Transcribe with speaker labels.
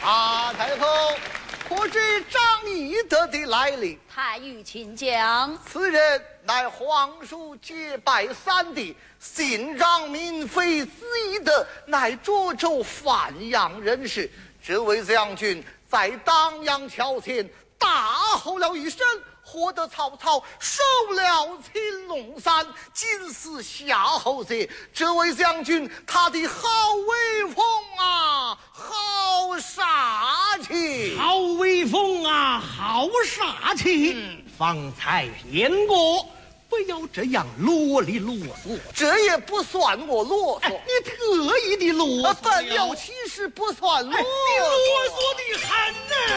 Speaker 1: 太后，可知张翼德的来历？
Speaker 2: 太尉请讲。
Speaker 1: 此人乃皇叔结拜三弟，姓张名飞，字翼德，乃涿州范阳人士。这位将军在当阳桥前大吼了一声，获得曹操收了青龙山，今是夏侯榭。这位将军他的好威风啊，好杀气！
Speaker 3: 好威风啊，好杀气！方才言过，不要这样啰里啰嗦。
Speaker 1: 这也不算我啰嗦，
Speaker 3: 你特意的啰嗦。
Speaker 1: 本了其实不算啰嗦。
Speaker 3: 你啰嗦的很呢。